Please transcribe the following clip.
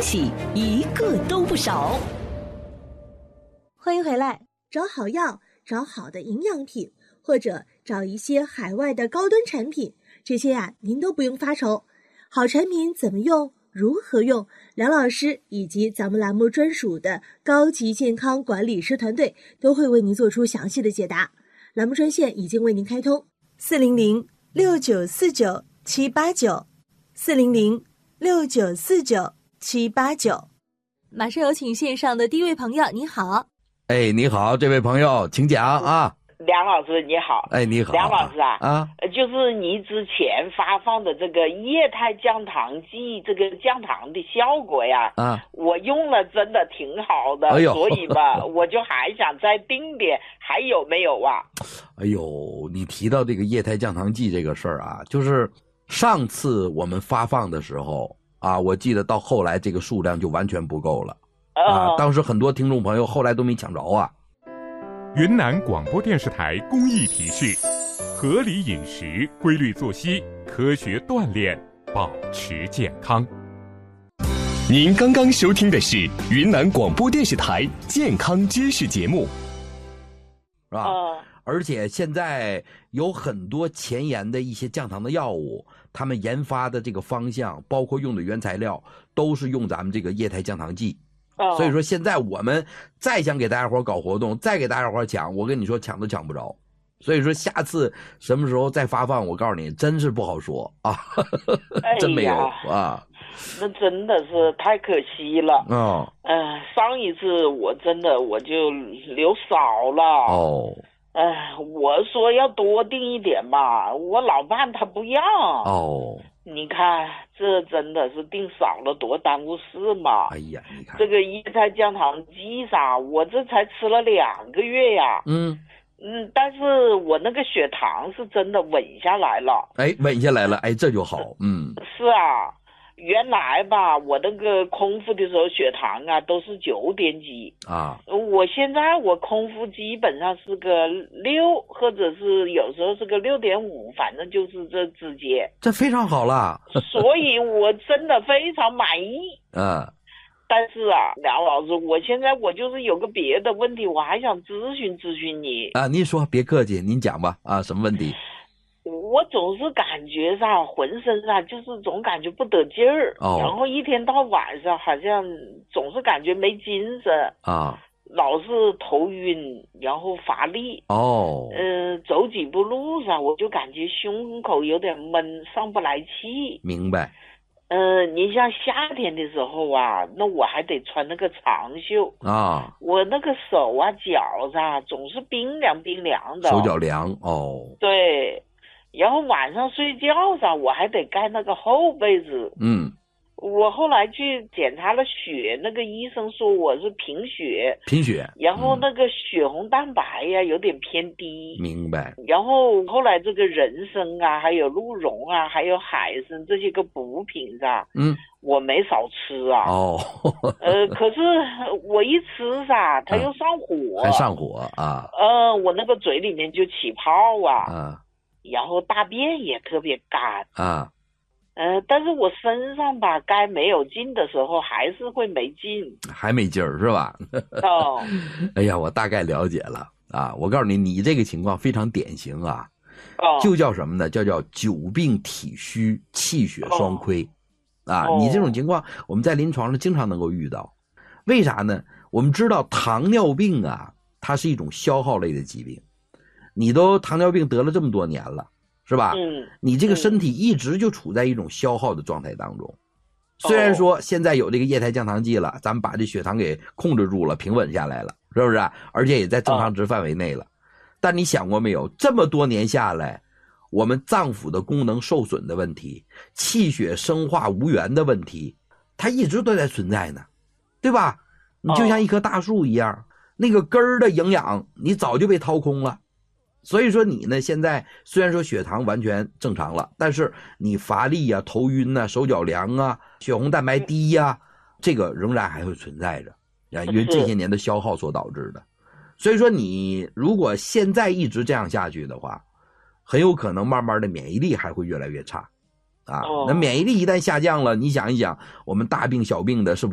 西一个都不少。 欢迎回来。找好药，找好的营养品，或者找一些海外的高端产品，这些您都不用发愁。好产品怎么用，如何用，梁老师以及咱们栏目专属的高级健康管理师团队都会为您做出详细的解答。栏目专线已经为您开通，400-6949-789，400-6949-789。马上有请线上的第一位朋友，你好。 你好，这位朋友，请讲啊。 梁老师你好。 你好。 梁老师就是你之前发放的这个液态降糖剂，这个降糖的效果呀，我用了真的挺好的，所以吧，我就还想再订点，还有没有啊？ 你提到这个液态降糖剂这个事儿啊，就是上次我们发放的时候啊，我记得到后来这个数量就完全不够了。当时很多听众朋友后来都没抢着啊。 云南广播电视台公益提示：合理饮食、规律作息、科学锻炼，保持健康。 您刚刚收听的是云南广播电视台健康知识节目， 是吧？而且现在有很多前沿的一些降糖的药物，他们研发的这个方向，包括用的原材料，都是用咱们这个液态降糖剂。所以说现在我们再想给大家伙搞活动，再给大家伙抢，我跟你说抢都抢不着。所以说下次什么时候再发放，我告诉你真是不好说啊。真没有啊。 那真的是太可惜了。上一次我真的我就留少了。我说要多订一点吧，我老伴他不要。你看这真的是订少了多耽误事嘛。 你看这个液态降糖剂我这才吃了2个月呀。但是我那个血糖是真的稳下来了。 稳下来了，这就好。 是啊，原来吧我那个空腹的时候血糖都是9点几啊，我现在我空腹基本上是个6，或者是有时候是个6.5，反正就是这之间， 这非常好了。 所以我真的非常满意。但是梁老师，我现在我就是有个别的问题，我还想咨询你。 您说，别客气，您讲吧。什么问题？ 我总是感觉浑身就是总感觉不得劲儿，然后一天到晚上好像总是感觉没精神老是头晕，然后乏力走几步路我就感觉胸口有点闷，上不来气。 明白。 你像夏天的时候那我还得穿那个长袖我那个手脚总是冰凉的， 手脚凉。 对。然后晚上睡觉我还得盖那个厚被子。我后来去检查了血，那个医生说我是贫血，然后那个血红蛋白有点偏低。 明白。 然后后来这个人参还有鹿茸还有海参这些个补品我没少吃可是我一吃它又上火。 还上火我那个嘴里面就起泡然后大便也特别干但是我身上该没有劲的时候还是会没劲， 还没劲儿是吧？我大概了解了我告诉你，你这个情况非常典型就叫什么呢？叫久病体虚，气血双亏你这种情况我们在临床上经常能够遇到。为啥呢？我们知道糖尿病它是一种消耗类的疾病，你都糖尿病得了这么多年了是吧？你这个身体一直就处在一种消耗的状态当中。虽然说现在有这个液态降糖剂了，咱们把这血糖给控制住了，平稳下来了，是不是而且也在正常值范围内了。但你想过没有，这么多年下来，我们脏腑的功能受损的问题，气血生化无源的问题，它一直都在存在呢，对吧？你就像一棵大树一样，那个根儿的营养你早就被掏空了。所以说你呢，现在虽然说血糖完全正常了，但是你乏力头晕手脚凉血红蛋白低这个仍然还会存在着因为这些年的消耗所导致的。所以说你如果现在一直这样下去的话，很有可能慢慢的免疫力还会越来越差那免疫力一旦下降了，你想一想，我们大病小病的是不是